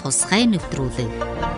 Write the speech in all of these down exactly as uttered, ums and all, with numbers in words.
тусгай нэвтрүүлэг.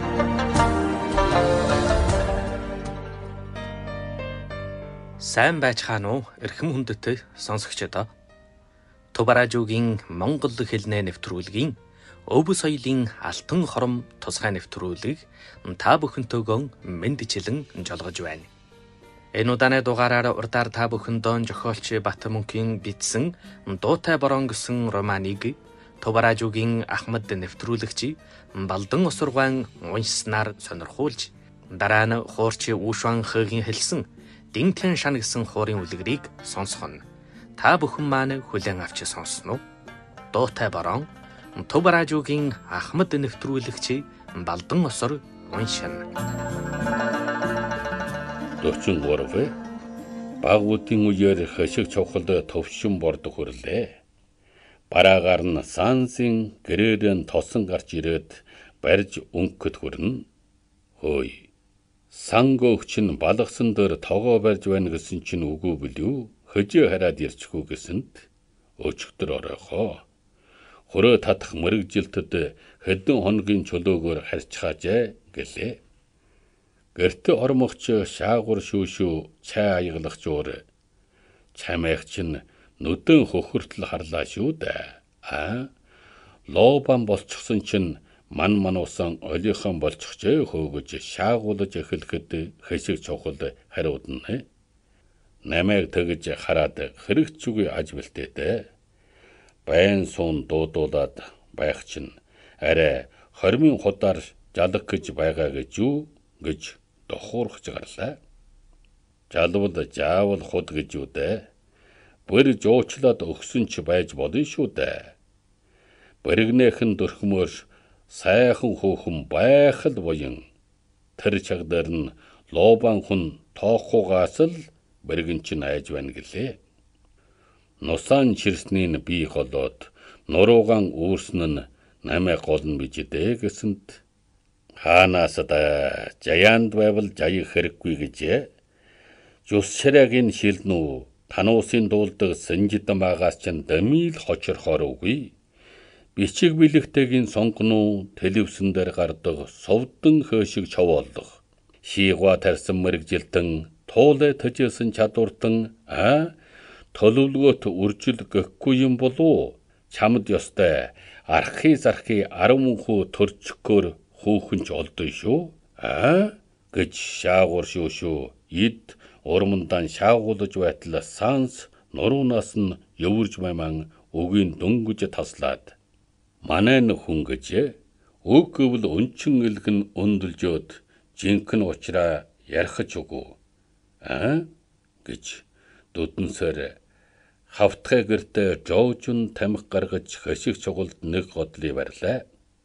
Сайн байцгаана уу эрхэм хүндэт сонсогчдоо. Тубаражуугийн Монгол хэлний нэвтрүүлгийн өв соёлын алтан хором тусгай нэвтрүүлгийг та бүхэнтэйгөө мэндчилэн жолгож байна. Энэ удааны дугаараар урдаар та бүхэндөө зохиолч Батмөнхийн бичсэн Дуутай борон гэсэн романыг Тубаражуугийн Ахмад нэвтрүүлэгч Балдан Осургаан уншснаар сонирхуулж, дараа нь хуурч Ушван Хөгийн хэлсэн Динтэн шан гэсэн хуурын үлгэрийг сонсгоно. Та бүхэн маань хүлээн авч сонсно уу? Дуутай борон Тубаражуугийн Ахмад нэвтрүүлэгч Балдан Осур уншина. Дөрчин гурав багуудын үеэр хашиг чавхалд төвшин бордог хүрлээ. Бараагаар нь Сансын гэрээрэн тосон гарч ирээд барьж өнгөт хүрнэ. Хөөе. Сангөөгч нь балгасан дээр тогоо барьж байна гэсэн чинь үгүй билүү? Хөжөө хараад ирчихүү гэсэнд өчигдөр оройхоо. Хөрөө татах мэрэгжилтэд хэдэн хоногийн чөлөөгөөр харьцгаажээ гэлээ. Гэртэ ормогч шаагур шүүшүү цай аяглах жуур. Чамайх чинь нүдэн хөхөртөл харлаа шүү дээ. Аа. Лообан болчихсон чинь ман мануусан олихон болчихжээ хөөгөж шаагуулж эхлэхэд хэшиг чавхал хариудна. Намайг тэгж хараад хэрэгцүүгээ аж бэлтээтэй. Байн суун дуудуулаад байх чинь арай хормын худаар жалах гэж байгаа гэж юу гэж дохуурхж гарлаа. Жалвал заавал худ гэж юу дээ. Бэр жуучлаад өгсөн ч байж болно шүү дээ. Бэргнээхэн дөрхмөөр сайхан хөөхөн байх л буян. Тэр чагдар нь лообан хүн тоохугаас л бэргэн чинь айж байна гэлээ. Нусаан чирснийн бий холоод нуруугаан үүрсэн нь намайг голно бижидээ гэсэнд хаанаас да жаяанд байвал жаях хэрэггүй гэжээ. Жус ширээгийн шилнүү тануусын дуулдаг сэнжидамаагаас чинь дамил хочорхоор үгүй. Бичиг билэгтэйгийн сонгоно телевизэн дээр гардаг совдон хөөшиг човоолдох. Шиигва тарсан мэрэгжилтэн туулай төжөөсөн чадвартан аа төлөвлөгөөт үржил гэхгүй юм болов. Чамд ёстой архи зархи арван хүү төрчгөөр хүүхэн ч олдсон шүү. Аа гэж шаагур шүүшүү ид урмандан шаагуулж байтал Санс нуруунаас нь өвөрж майман өгийн дөнгөж таслаад манай хүн гэж өг гэвэл өнчин элгэн өндөлжөөд жинхэнэ уучраа ярих ч үгүй. Аа гэж дүдэнсээр хавтгай гэртээ жоожун тамхи гаргаж хашиг чугалд нэг годлыг барьлаа.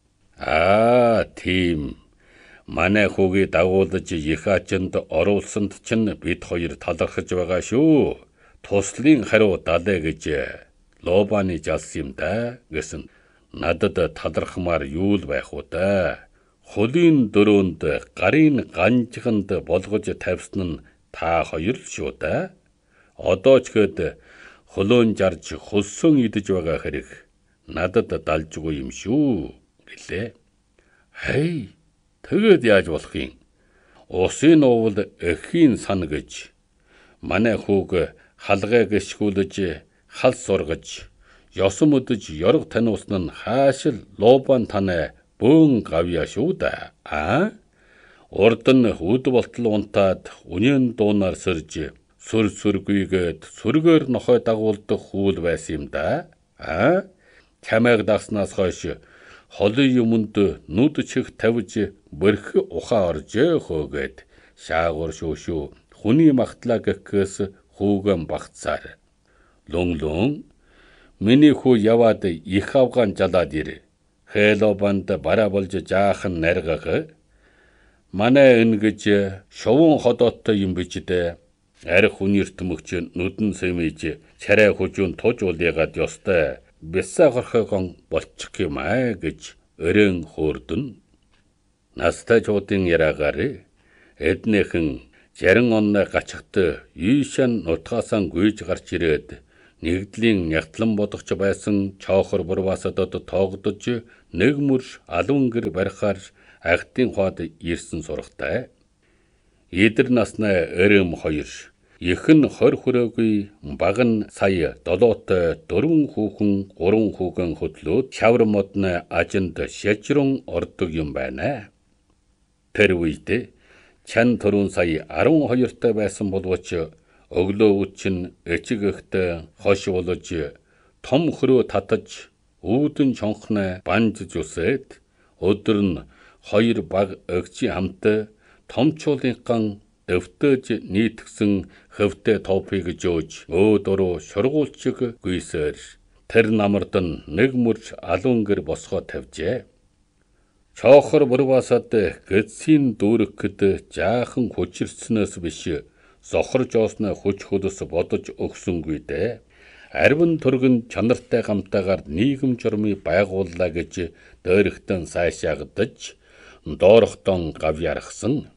Аа тийм. Манай хүүгээ дагуулж их ачинд оруулсанд чинь бид хоёр талархаж байгаа шүү. Туслын хариу далай гэж лообаны жалсан юм да гэсэн. Надад талархмаар юу л байх уу да. Хулын дөрөөнд гарын ганжганд болгож тавьсан нь та хоёр л шүү да. Одоо ч гээд хөлөөн жарж хөлсөн идэж байгаа хэрэг надад далжгүй юм шүү гэлээ. Хей, тэгээд яаж болох юм? Усын уул эхийн сан гэж манай хүүг халгай гიშгүүлж хал сургаж ёсом өдөж ёрг таниусна нь хаашил лообан танай бөөн гавья шүү да. Аа? Урд нь үд болтол унтаад үнэн дуунаар сэрж сүр сүргүйгээд сүргээр нохой дагуулдаг хүүл байсан юм да. Аа? Чамайг дагснаас хойш холын юмд нүд чих тавьж бэрх ухаа оржээ хөөгээд шаагур шүүшүү хүний магтлаа гэхээс хүүгэн багцаар. Лун лун миний хүү яваад их авгаан жалаад ир. Хэлобанд бараа болж жаахан наргах. Манай ингэж шовон ходооттой юм биш дээ. Арх үнэрт мөгч нүдэн сэмэж царай хүжүүн туж уулыгаад ёстой. Бисаа горхойгон болчих юм аа гэж өрөн хөөрдөн. Настай чуудын яраагаар эднэхэн жарин онны гачхт ийшэн нутгаасан гүйж гарч ирээд нэгдлийн нягтлан бодогч байсан чоохор Бурвасадад тоогдож нэг мөр алуун гэр барихаар агтын хуад ирсэн сургатай. Идэр насны эрэм хоёр, ихэн хорь хүрээгүй, баг нь сая долоотой дөрвөн хүүхэн, гурван хүүхэн хөдлөөд шавар модны ажинд шажрун ордог юм байна. Тэр үед чан төрүн сая арван хоёртой байсан боловч өглөө үчин эчиг ихтэй хош болж том хөрөө татаж үүдэн чонхны банж зүсээд өдөр нь хоёр баг өгчи хамт томчуулынхан өвтөж нийтгсэн хөвтэй топыг жөөж өөдөрөө шургуулчиг гүйсээр тэр намард нь нэг мөр алуун гэр босгоо тавьжээ. Чоохор Бурвасад гэцсийн дүүргэхэд жаахан хүчирснээс биш зохорж оосны хүч хөлс бодож өгсөнгүй дээ. Арвин түргэн чанартай гамтаагаар нийгэм журмыг байгууллаа гэж дээрхтэн сайшаагдаж доорхтон гавьярхсан.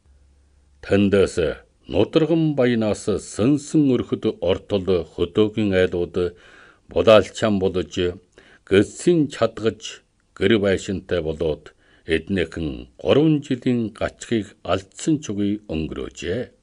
Тэндээс нудраган баянаас сэнсэн өрхөд ортол хөдөөгийн айлууд булаалчаан болж гэцсийн чадгаж гэр байшинтай болоод эднийхэн гурван жилийн гачхыг алдсан чугий өнгөрөөжээ.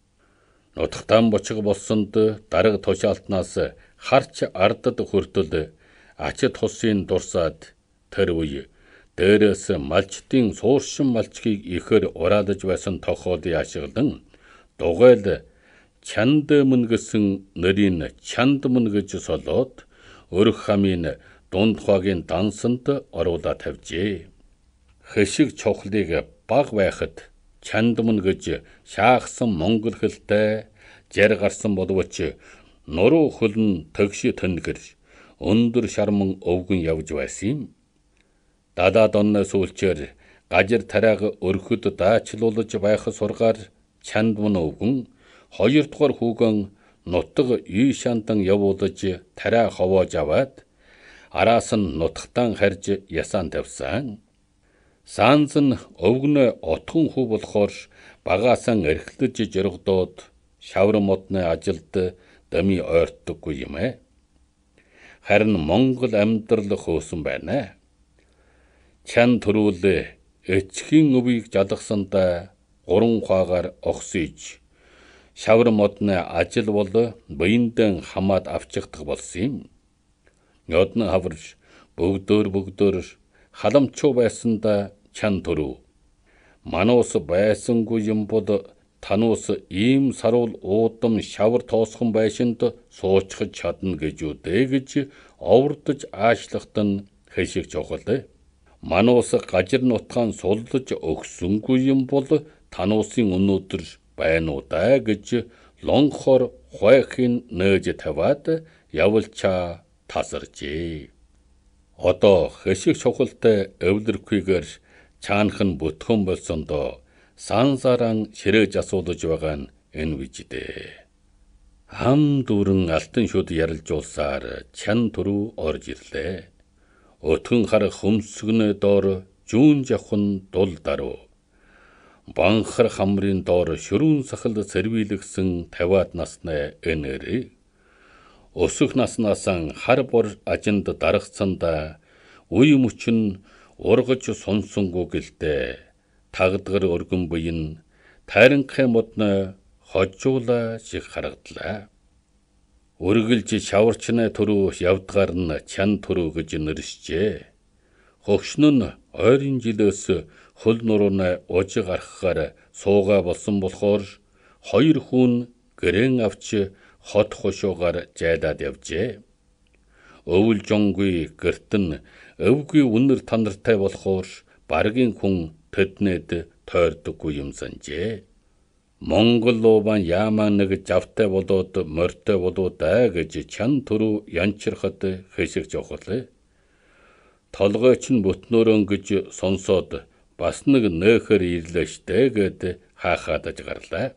Нутагтан бочиг болсонд дарга тушаалтнаас харч ардад хүртэл ачид хусын дурсаад тэр үе дээрээс малчдын сууршин малчгийг ихэр ураадаж байсан тохиолыг ашиглан дугайл чанд мөн гэсэн нэрийн чанд мөн гэж солоод өрх хамын дунд хаагийн дансанд оруулаа тавьжээ. Хэшиг чухлыг баг байхад чанд мөн гэж шаахсан монгол хэлтэй жар гарсан боловч нуруу хөлн төгши тэнгэр өндөр шарман өвгөн явж байсан юм. Дадаа донны сүүлчээр гажир тарааг өрхөд даачлуулж байх сургаар чанд мөн өвгөн хоёр дахь хүүгэн нутаг үй шандан явуулж тараа ховоож аваад араас нь нутагтан харж ясаан тавьсан. Саанз нь өвгнө отхон хүү болохоор багаасан эрхлэж жиргдоод шавар модны ажилд дами ойртдоггүй юм ээ. Харин Монгол амьдрал хөөсөн байна. Чан төрүүл эчхийн өвийг жалгасандаа гурван хаагаар огсож шавар модны ажил бол буйндан хамаад авчихдаг болсон юм. Нёдны хаварж бүгдөр бүгдөр халамчуу байсандаа чан төрүү. Мануус байсангүй юм бол тануус ийм саруул уудам шавар тоосхон байшинд суучхаж чадна гэж үдэ гэж оврдож аашлахт нь хэшиг чухал. Мануус гажир нутгаан сулдаж өгсөнгүй юм бол тануусын өнөөдөр байна уу даа гэж лонхор хойхын нээж таваад явалчаа тасаржээ. Одоо хэшиг чухалтай өвлөрхүйгээр чаанах нь бүтхэн болсондоо сансаран ширээж асуулж байгаа нь энэ виждээ. Хам дүүрэн алтан шүд ярилжуулсаар чан төрүү орж ирлээ. Өтгөн хар хөмсгнө доор жүүн жавхан дул даруу. Банхар хамрын доор шүрүүн сахал сэрвийлгсэн тавиад насны энэри. Өсөх наснасан хар бор ажинд дарагцсанда үе мөчн ургаж сонсонгүй гэлдэ тагдгар өргөн буйн тайранхай модны хожуула шиг харагдлаа. Үргэлж шаварчны төрөө явдгаар нь чан төрөө гэж нэршжээ. Хөгшнө нь ойрын жилээс хөл нурууны ужиг гарахаар суугаа болсон болохоор хоёр хүн гэрэн авч хот хошуугаар жайлаад явжээ. Өвөл жонгүй гэртэн өвгүй үнэр танартай болохоор баргийн хүн тэднэд тойрдоггүй юм санжээ. Монгол лууban яаман нэг завтай болоод морьтой болоодаа гэж чан төрүү янчрахад хэшиг жохол. Толгойч нь бүтнөөрөн гэж сонсоод бас нэг нөөхөр ирлээ штэ гэд хаахадаж гарлаа.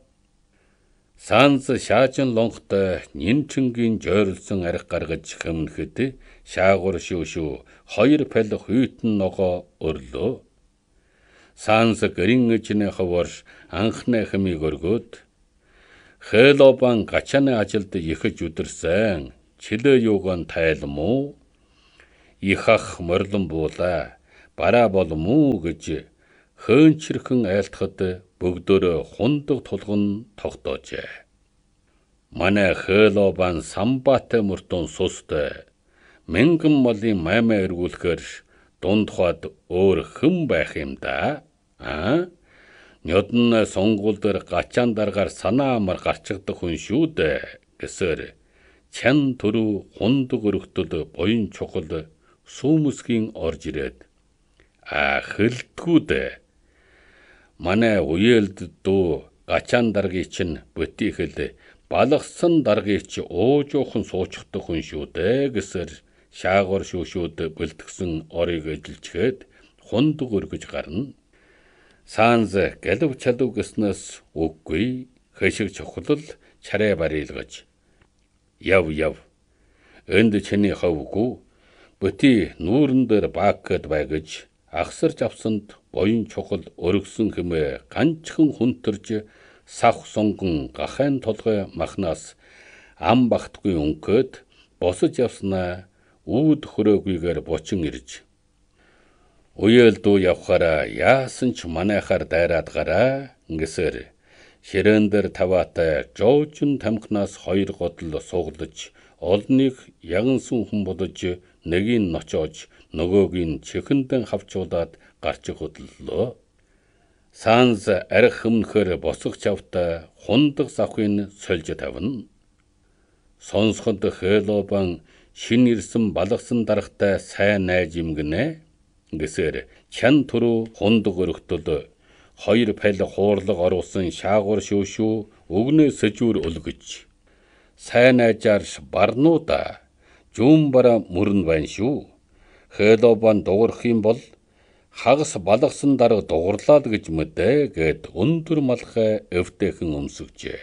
Саанз шаажин лонхтой нинчингийн жойрлсон арх гаргаж хэмнэхэд шаагур шүү шүү хоёр пал хуйтан ногоо өрлөө. Саанз гэрин эжний хавар анхны хэмийг өргөөд хээлобан гачааны ажилд ихэж үдэрсэн чилээ юуган тайлмуу их ах морлон буула бараа болмуу гэж хөөнчирхэн айлтхад бүгдөө хундаг тулган тогтоожээ. Манай Хелобан самбатай мөртөн сустай мянган малын маймаа эргүүлэхээр дундхад өөр хэн байх юм да? Аа? Нёдн сонгуул дээр гачаан даргаар санаа амар гарчдаг хүн шүү дээ гэсээр чан түрүү хундаг өргөтөл буян чухал сүүмсгийн орж ирээд аа хэлтгүү дээ. Манай уялд дүү гачаан даргыг чинь бүтийхэл балгасан даргыг чи уужуухан суучдаг хүн шүү дээ гэсээр шаагур шүүшүүд бэлтгэсэн орыг эжилчгээд хундаг өргөж гарна. Саанз гэлв чалв гэснээс үгүй хэшиг чухлал чарай барилгаж яв яв энд чиний ховгүй бүти нүүрэн дээр баакэд байгаж ахсарч авсанд буян чухал өргсөн хэмээ ганчхан хүнтэрж сав сонгон гахайн толгой махнаас ам багтгүй өнгөд босож явснаа үүд хөрөөгүйгээр бочин ирж уялдуу явхаараа яасан ч манайхаар дайраад гараа гэсээр ширээн дээр таваатай жоожин тамхинаас хоёр годл сууглаж олныг ягнсан хүн бодож нэгийг ночоож нөгөөгийн чихэндэн хавчуулаад гарч хөдлөлөө. Саанз арх хөмнөхөр босох чавта хундаг завхын сольж тавина. Сонсоход Хелобан шин ирсэн балгасан даргатай сайн найз юм гинэ гэсээр чан түрүү хундаг өргөтөл хоёр пал хуурлаг оруулсан шаагур шүүшүү өгнөө сэжүүр өлгөж сайн найзаар барнууда жүүн бараа мөрн байна шүү. Хелобан дуурах юм бол хагас балгасан дарга дугарлаад гэж мэдээ гэд өндөр малхай өвтэйхэн өмсөжээ.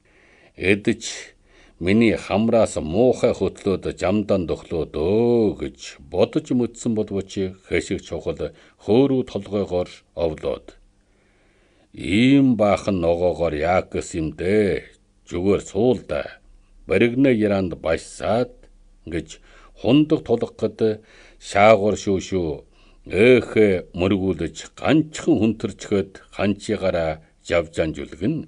Эдж миний хамраас муухай хөтлөөд жамдан дөхлөөд өө гэж бодож мэдсэн боловч хэшиг чухал хөөрүү толгойгоор овлоод ийм баахан ногоогоор яаг гэс юм дээ зүгээр суулда баригнаа яранд баясаад гэж хундаг тулгад шаагур шүүшүү ээхэ мөргүүлж ганчхан хүнтэрчгээд ханчигаараа жавжанжулгэн.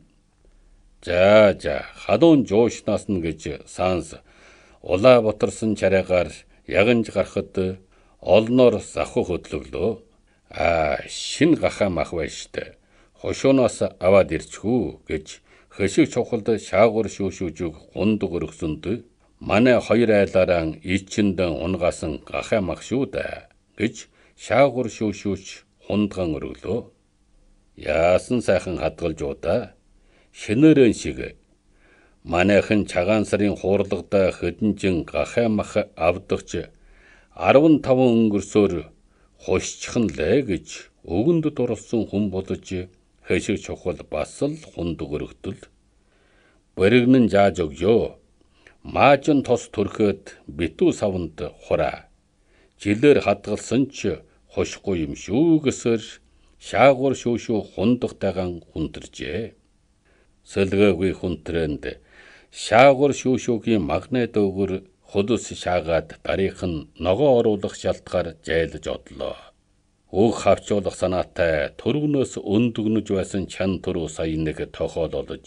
За за халуун жуушнаас нь гэж Саанз улаа ботарсан чарайгаар ягнж гарахад олноор завхах хөдлөглөө. Аа шин гахаа мах байна штэ. Хошооноос аваад ирчихүү гэж хэшиг чухалд шаагур шүүшүүжиг хундаг өргсөнд манай хоёр айлаараа ичэндэн унгасан гахаа мах шүү дээ гэж шаагур шүүшүүч хундган өргөлөө. Яасан сайхан хадгалж удаа шинээрэн шиг манайхан цагаан сарын хуурлагда хөдөнжин гахаа мах авдагч арван таван өнгөрсөөр хушчихн лээ гэж өгөнд дурлсан хүн бодож хэшиг чухал бас л хундаг өргөтөл бэрэгнэн зааж өгөө. Маажин тос төрхөд битүү савнд хураа жилээр хадгалсан ч хошгүй юм шүү гэсээр шаагур шүүшүү хундагтайгаан хүндэржээ. Сэлгээгүй хүнтрэнд шаагур шүүшүүгийн магнай дөөгөр худус шаагаад дарих нь ногоо оруулах шалтгаар зайлж одлоо. Өг хавчуулах санаатай төргнөөс өндөгнөж байсан чан түрүү сая нэг тохиол олж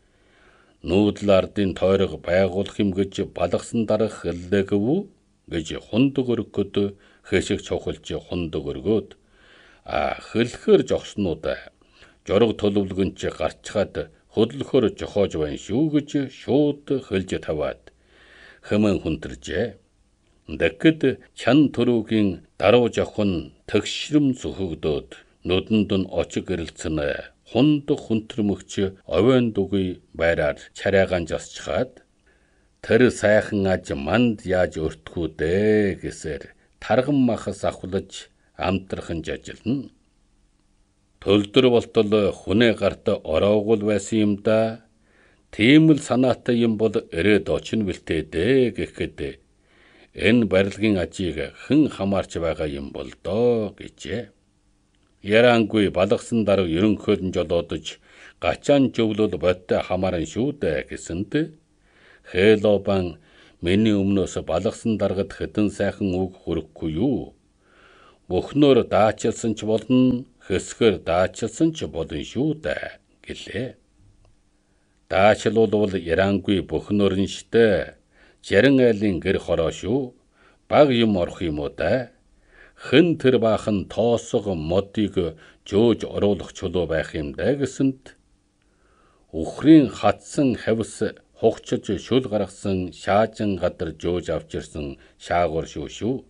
нүүдэл ардын тойрог байгуулах юм гэж балгасан дарах хэллээгүй гэж хундаг өргөд хэшиг чухалж хундаг өргөөд а хэлэхэр жогснуудаа жорог төлөвлөгөнч гарчхаад хөдлөхөр жохоож байна шүү гэж шууд хэлж таваад хэмээн хүнтэржээ. Дэгэд чан төрүүгийн даруу жохон тэгшрэм зүхэгдөөд нүдэнд нь очиг гэрэлцэн хундаг хүнтрэмөгч овойн дугуй байраар чарайгаан жасчхаад тэр сайхан аж манд яаж өртгүү дээ гэсээр тарган махас авхлаж амтрахын жажилна. Төлдөр болтол хүнээ гарт ороогуул байсан юм да. Тийм л санаатай юм бол ирээд очин бэлтээ дээ гэхэд энэ барилгын ажийг хэн хамаарч байгаа юм бол доо гэжээ. Ярангүй балгасан дарга ерөнхийд нь жолоодож гачаан жөвлөл бодтой хамааран шүү дээ гэсэнд Хелобан Миний өмнөөс балгасан даргад хэдэн сайхан үг хүрэхгүй юу? Бөхнөр даачилсан ч болно, хэсгэр даачилсан ч болно шүү дээ гэлээ. Даачилуулвал ярангүй бөхнөр нь штэ. Жарин айлын гэр хороо шүү. Баг юм орох юм уу да? Хэн тэр баахан тоосго модыг жөөж оруулах чулуу байх юм да гэсэнд Үхрийн хатсан хавс хугчиж шүл гаргасан шаажин гадар жөөж авчирсан шаагур шүү шүү.